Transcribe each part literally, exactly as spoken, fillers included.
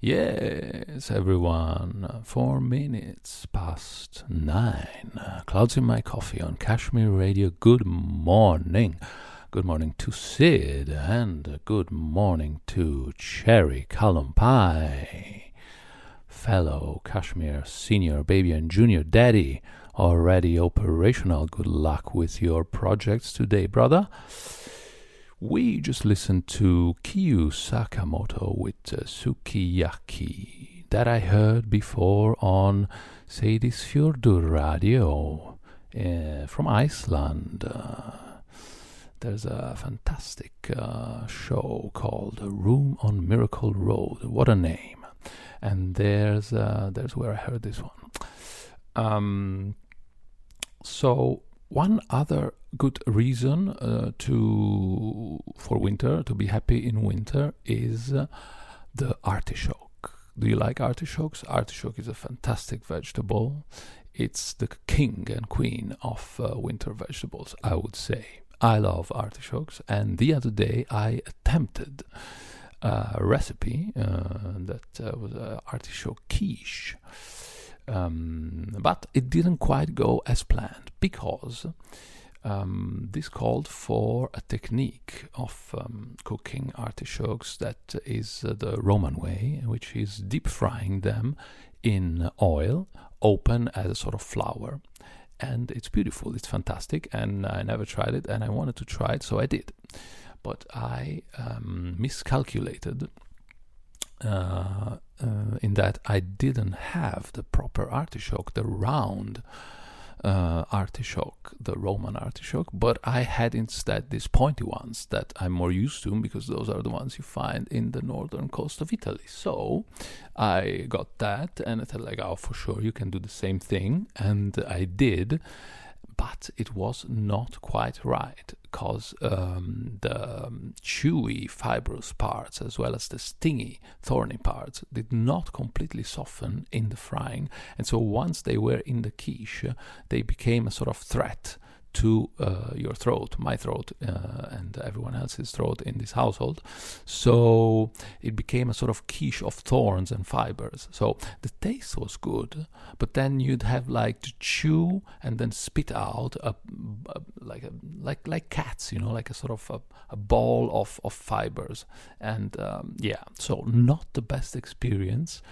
Yes, everyone. Four minutes past nine. Uh, Clouds in my coffee on Kashmir Radio. Good morning. Good morning to Sid, and good morning to Cherry Callum Pie. Fellow Kashmir senior baby and junior daddy, already operational. Good luck with your projects today, brother. We just listened to Kiyu Sakamoto with uh, Sukiyaki, that I heard before on Seyðisfjörður Radio uh, from Iceland. Uh, there's a fantastic uh, show called Room on Miracle Road. What a name. And there's uh, there's where I heard this one. Um, so one other good reason uh, to for winter, to be happy in winter, is uh, the artichoke. Do you like artichokes? Artichoke is a fantastic vegetable. It's the king and queen of uh, winter vegetables, I would say. I love artichokes, and the other day I attempted a recipe uh, that uh, was uh, artichoke quiche. Um, but it didn't quite go as planned, because um, this called for a technique of um, cooking artichokes that is uh, the Roman way, which is deep frying them in oil, open as a sort of flower. And it's beautiful, it's fantastic, and I never tried it, and I wanted to try it, so I did. But I um, miscalculated Uh, uh, in that I didn't have the proper artichoke, the round uh, artichoke, the Roman artichoke, but I had instead these pointy ones that I'm more used to, because those are the ones you find in the northern coast of Italy. So I got that, and I thought, like, oh, for sure you can do the same thing, and I did. But it was not quite right, because um, the um, chewy, fibrous parts, as well as the stingy, thorny parts, did not completely soften in the frying. And so once they were in the quiche, they became a sort of threat to uh, your throat, my throat, uh, and everyone else's throat in this household. So it became a sort of quiche of thorns and fibers. So the taste was good, but then you'd have like to chew and then spit out a, a, like a, like like cats, you know, like a sort of a, a ball of of fibers. And um, yeah, so not the best experience.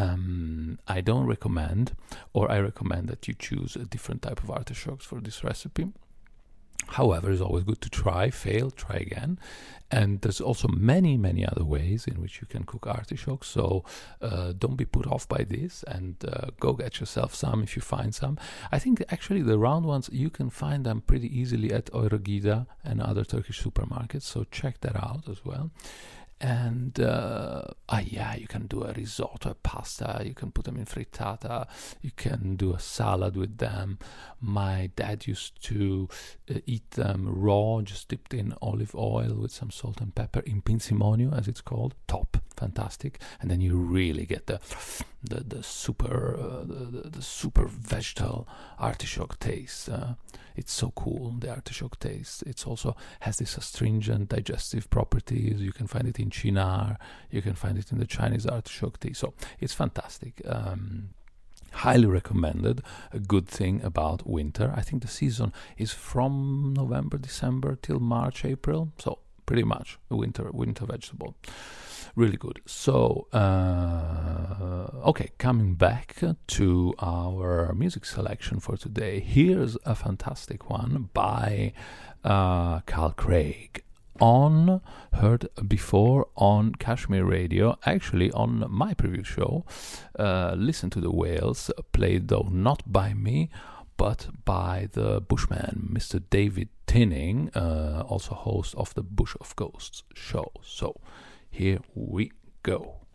Um, I don't recommend, or I recommend that you choose a different type of artichokes for this recipe. However, it's always good to try, fail, try again. And there's also many, many other ways in which you can cook artichokes. So uh, don't be put off by this, and uh, go get yourself some if you find some. I think actually the round ones, you can find them pretty easily at Eurogida and other Turkish supermarkets. So check that out as well. And uh, ah, yeah, you can do a risotto, a pasta, you can put them in frittata, you can do a salad with them. My dad used to uh, eat them raw, just dipped in olive oil with some salt and pepper, in pinsimonio, as it's called. Top, fantastic. And then you really get the the, the super uh, the, the super vegetal artichoke taste. Uh, it's so cool, the artichoke taste. It also has this astringent digestive properties. You can find it in chinar, you can find it in the Chinese artichoke tea. So it's fantastic. Um, highly recommended. A good thing about winter, I think the season is from November, December till March, April. So pretty much a winter winter vegetable. Really good. So, uh, okay, coming back to our music selection for today. Here's a fantastic one by uh, Carl Craig. On, heard before on Kashmir Radio, actually on my previous show. Uh, Listen to the Whales, played though not by me, but by the Bushman, Mister David Tinning, uh, also host of the Bush of Ghosts show. So, here we go.